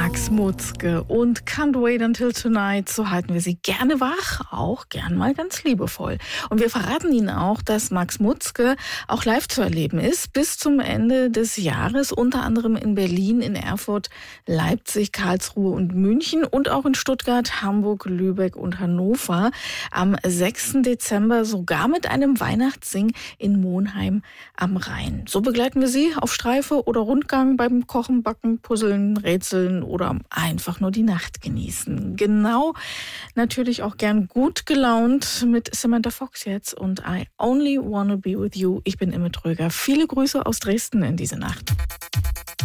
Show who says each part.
Speaker 1: Max Mutzke und Can't Wait Until Tonight, so halten wir Sie gerne wach, auch gern mal ganz liebevoll. Und wir verraten Ihnen auch, dass Max Mutzke auch live zu erleben ist, bis zum Ende des Jahres, unter anderem in Berlin, in Erfurt, Leipzig, Karlsruhe und München und auch in Stuttgart, Hamburg, Lübeck und Hannover. Am 6. Dezember sogar mit einem Weihnachtssing in Monheim am Rhein. So begleiten wir Sie auf Streife oder Rundgang beim Kochen, Backen, Puzzeln, Rätseln oder einfach nur die Nacht genießen. Genau, natürlich auch gern gut gelaunt mit Samantha Fox jetzt und I Only Wanna Be With You. Ich bin Imme Tröger. Viele Grüße aus Dresden in diese Nacht.